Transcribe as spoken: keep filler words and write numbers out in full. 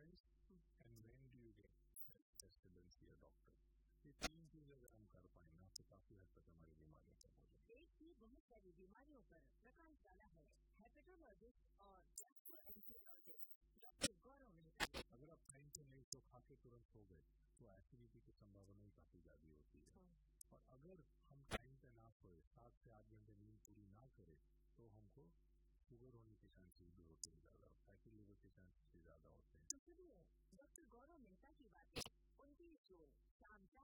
exercise, and when do you get accessible to your doctor. ये तीन चीजें अगर हम कर पाए ना तो काफी हद तक हमारी बीमारियां कम हो जाएंगी। पेट की बहुत सारी बीमारियों पर प्रकाश डाला है हेपेटोलॉजिस्ट और गैस्ट्रोएंटेरोलॉजिस्ट डॉक्टर गौरव मेहता। अगर आप टाइम से नहीं तो खा के तुरंत सो गए तो एसिडिटी की संभावना ही काफी ज्यादा होती है। और अगर हम टाइम पे ना सोए, सात से आठ घंटे नींद पूरी ना करें तो हमको शुगर होने के चांसेस भी होते हैं ज्यादा, फैटी लिवर के चांसेस भी ज्यादा होते हैं। तो सुनिए डॉक्टर गौरव मेहता की बातें उनतीस जून शाम चार